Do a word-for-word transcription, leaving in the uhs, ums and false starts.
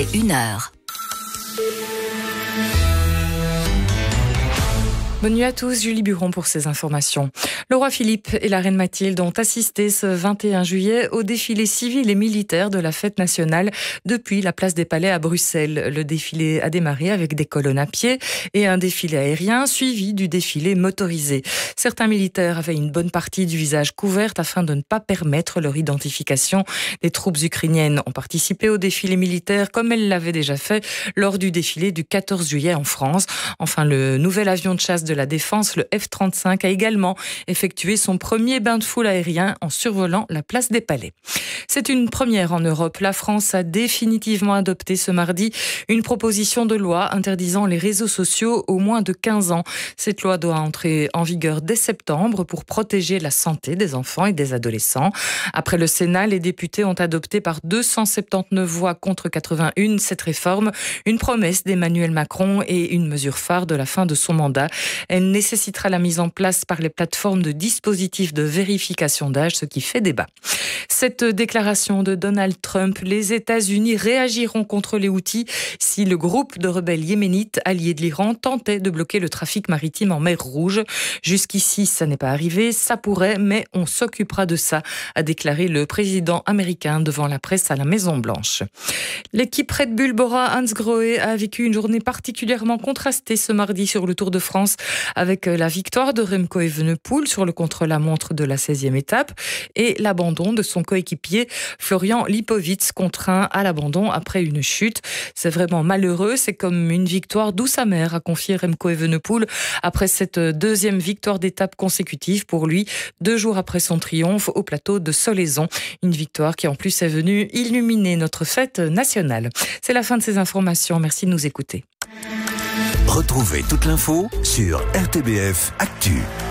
est une heure. Bonne nuit à tous, Julie Buron pour ces informations. Le roi Philippe et la reine Mathilde ont assisté ce vingt et un juillet au défilé civil et militaire de la fête nationale depuis la place des Palais à Bruxelles. Le défilé a démarré avec des colonnes à pied et un défilé aérien suivi du défilé motorisé. Certains militaires avaient une bonne partie du visage couverte afin de ne pas permettre leur identification. Les troupes ukrainiennes ont participé au défilé militaire comme elles l'avaient déjà fait lors du défilé du quatorze juillet en France. Enfin, le nouvel avion de chasse de de la Défense, le F trente-cinq, a également effectué son premier bain de foule aérien en survolant la place des Palais. C'est une première en Europe. La France a définitivement adopté ce mardi une proposition de loi interdisant les réseaux sociaux aux moins de quinze ans. Cette loi doit entrer en vigueur dès septembre pour protéger la santé des enfants et des adolescents. Après le Sénat, les députés ont adopté par deux cent soixante-dix-neuf voix contre quatre-vingt-un cette réforme, une promesse d'Emmanuel Macron et une mesure phare de la fin de son mandat. Elle nécessitera la mise en place par les plateformes de dispositifs de vérification d'âge, ce qui fait débat. Cette déclaration de Donald Trump, les États-Unis réagiront contre les Houthis si le groupe de rebelles yéménites alliés de l'Iran tentait de bloquer le trafic maritime en mer Rouge. Jusqu'ici, ça n'est pas arrivé, ça pourrait, mais on s'occupera de ça, a déclaré le président américain devant la presse à la Maison-Blanche. L'équipe Red Bull Bora-Hansgrohe a vécu une journée particulièrement contrastée ce mardi sur le Tour de France, avec la victoire de Remco Evenepoel sur le contre-la-montre de la seizième étape et l'abandon de son coéquipier Florian Lipowitz, contraint à l'abandon après une chute. C'est vraiment malheureux, c'est comme une victoire douce amère, a confié Remco Evenepoel après cette deuxième victoire d'étape consécutive pour lui, deux jours après son triomphe au plateau de Solaizon. Une victoire qui en plus est venue illuminer notre fête nationale. C'est la fin de ces informations, merci de nous écouter. Retrouvez toute l'info sur R T B F Actu.